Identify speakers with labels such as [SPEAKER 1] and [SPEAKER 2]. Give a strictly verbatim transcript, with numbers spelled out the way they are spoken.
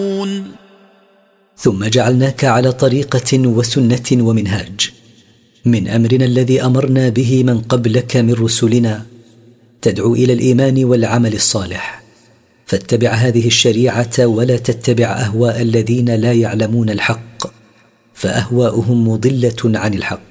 [SPEAKER 1] ثم جعلناك على طريقة وسنة ومنهاج من أمرنا الذي أمرنا به من قبلك من رسلنا، تدعو إلى الإيمان والعمل الصالح، فاتبع هذه الشريعة ولا تتبع أهواء الذين لا يعلمون الحق، فأهواؤهم مضلة عن الحق.